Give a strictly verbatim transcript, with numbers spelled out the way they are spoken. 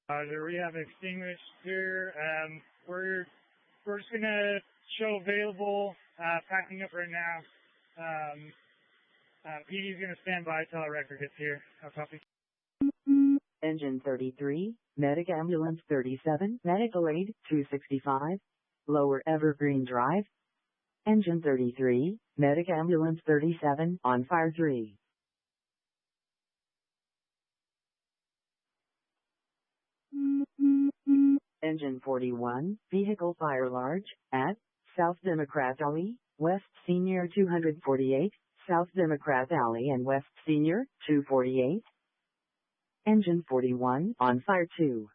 Roger, we have extinguished here. Um, we're we're just gonna show available. Uh, packing up right now. Um, uh, P D's gonna stand by till our record gets here. I'll copy. Engine thirty-three, Medic Ambulance thirty-seven, Medical Aid two sixty-five, Lower Evergreen Drive. Engine thirty-three, Medic Ambulance thirty-seven, on fire three. Engine forty-one, Vehicle Fire Large, at South Democrat Alley, West Senior two forty-eight, South Democrat Alley and West Senior two forty-eight. Engine forty-one, on fire two.